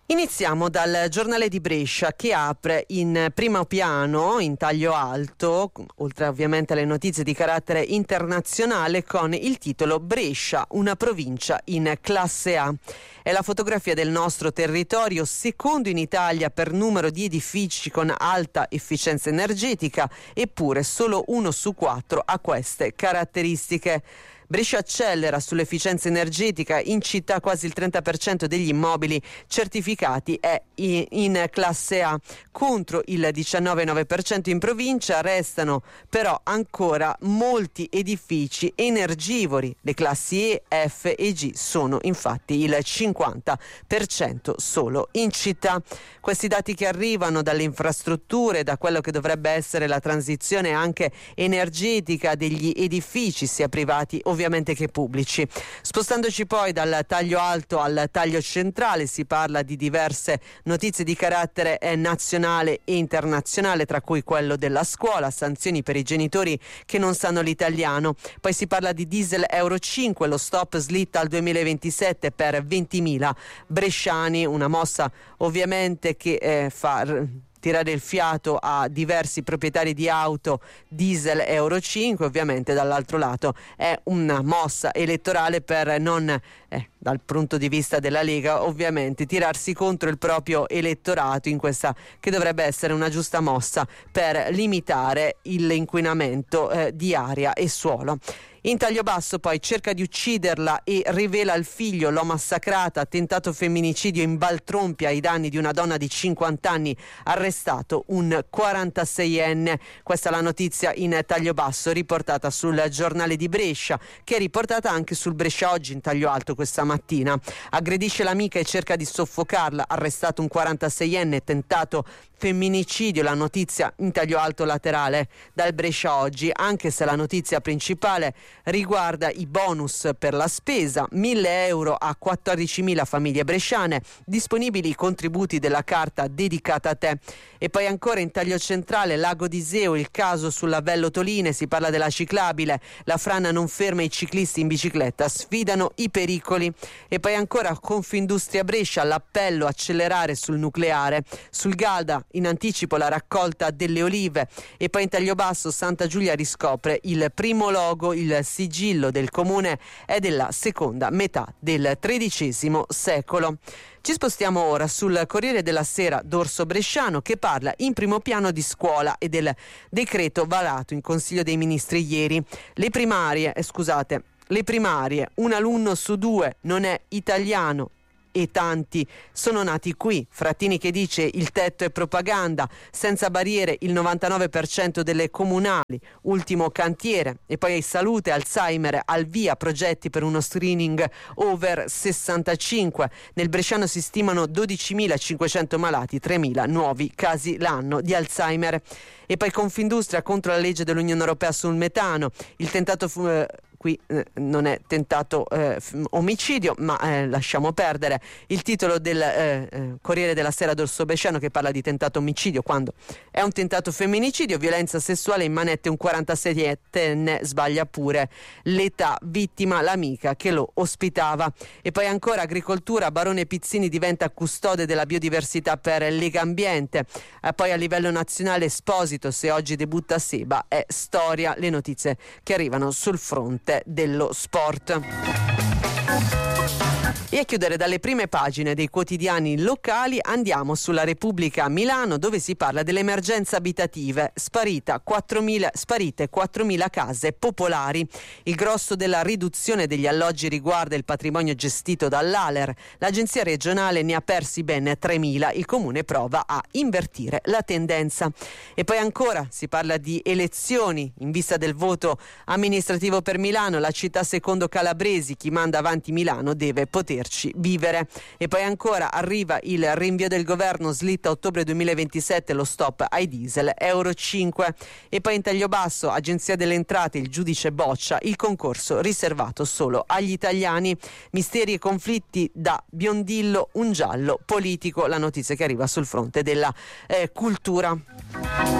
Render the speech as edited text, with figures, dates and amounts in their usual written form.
Iniziamo dal giornale di Brescia, che apre in primo piano, in taglio alto, oltre ovviamente alle notizie di carattere internazionale, con il titolo "Brescia, una provincia in classe A". È la fotografia del nostro territorio, secondo in Italia per numero di edifici con alta efficienza energetica, eppure solo 1 su 4 ha queste caratteristiche. Brescia accelera sull'efficienza energetica, in città quasi il 30% degli immobili certificati è in classe A, contro il 19,9% in provincia. Restano però ancora molti edifici energivori. Le classi E, F e G sono infatti il 50% solo in città. Questi dati che arrivano dalle infrastrutture, da quello che dovrebbe essere la transizione anche energetica degli edifici, sia privati ovviamente che pubblici. Spostandoci poi dal taglio alto al taglio centrale, si parla di diverse notizie di carattere nazionale e internazionale, tra cui quello della scuola, sanzioni per i genitori che non sanno l'italiano. Poi si parla di diesel Euro 5, lo stop slitta al 2027 per 20.000 bresciani, una mossa ovviamente che fa tirare il fiato a diversi proprietari di auto diesel Euro 5. Ovviamente dall'altro lato è una mossa elettorale per non, dal punto di vista della Lega, ovviamente tirarsi contro il proprio elettorato in questa che dovrebbe essere una giusta mossa per limitare l'inquinamento di aria e suolo. In taglio basso poi: cerca di ucciderla e rivela il figlio, l'ho massacrata, tentato femminicidio in Baltrompia ai danni di una donna di 50 anni, arrestato un 46enne. Questa è la notizia in taglio basso, riportata sul giornale di Brescia, che è riportata anche sul Brescia Oggi in taglio alto questa mattina. Aggredisce l'amica e cerca di soffocarla, arrestato un 46enne, tentato femminicidio. La notizia in taglio alto laterale dal Brescia Oggi, anche se la notizia principale riguarda i bonus per la spesa, 1.000 euro a 14.000 famiglie bresciane, disponibili i contributi della carta dedicata a te. E poi ancora in taglio centrale Lago di Seo, il caso sulla Vello Toline, si parla della ciclabile, la frana non ferma i ciclisti in bicicletta, sfidano i pericoli. E poi ancora Confindustria Brescia, l'appello accelerare sul nucleare, sul Galda in anticipo la raccolta delle olive. E poi in taglio basso Santa Giulia riscopre il primo logo, il sigillo del comune è della seconda metà del XIII secolo. Ci spostiamo ora sul Corriere della Sera d'Orso Bresciano, che parla in primo piano di scuola e del decreto varato in Consiglio dei Ministri ieri. Le primarie, un alunno su 2 non è italiano e tanti sono nati qui. Frattini che dice il tetto è propaganda, senza barriere il 99% delle comunali, ultimo cantiere. E poi salute, Alzheimer, al via progetti per uno screening over 65. Nel Bresciano si stimano 12.500 malati, 3.000 nuovi casi l'anno di Alzheimer. E poi Confindustria contro la legge dell'Unione Europea sul metano, il tentato qui non è tentato omicidio, ma lasciamo perdere. Il titolo del Corriere della Sera d'Orso Bresciano, che parla di tentato omicidio quando è un tentato femminicidio. Violenza sessuale in manette, un 47enne sbaglia pure l'età, vittima l'amica che lo ospitava. E poi ancora agricoltura, Barone Pizzini diventa custode della biodiversità per Legambiente. Poi a livello nazionale Esposito, se oggi debutta Seba è storia. Le notizie che arrivano sul fronte dello sport. E a chiudere dalle prime pagine dei quotidiani locali andiamo sulla Repubblica a Milano, dove si parla dell'emergenza abitative. Sparite 4.000 case popolari. Il grosso della riduzione degli alloggi riguarda il patrimonio gestito dall'Aler. L'agenzia regionale ne ha persi ben 3.000. Il comune prova a invertire la tendenza. E poi ancora si parla di elezioni in vista del voto amministrativo per Milano. La città secondo Calabresi, chi manda avanti Milano deve poterci vivere. E poi ancora arriva il rinvio del governo, slitta a ottobre 2027 lo stop ai diesel Euro 5. E poi in taglio basso Agenzia delle Entrate, il giudice boccia il concorso riservato solo agli italiani. Misteri e conflitti da Biondillo, un giallo politico. La notizia che arriva sul fronte della cultura.